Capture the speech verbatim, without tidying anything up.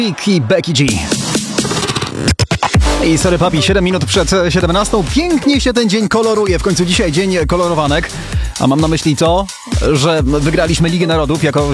i Becky G. I sorry papi, siedem minut przed siedemnastą. Pięknie się ten dzień koloruje. W końcu dzisiaj dzień kolorowanek. A mam na myśli to, że wygraliśmy Ligę Narodów jako